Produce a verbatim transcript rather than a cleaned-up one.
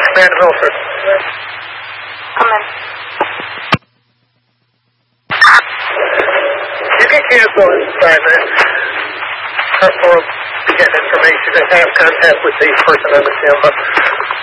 Amanda Milford. Come in. You can cancel an assignment or be getting information and have contact with the person on the camera.